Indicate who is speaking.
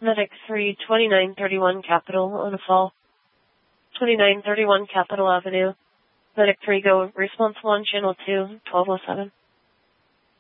Speaker 1: Medic 3, 2931 Capitol on a fall. 2931 Capitol Avenue. Medic 3, go. Response 1, Channel 2, 1207.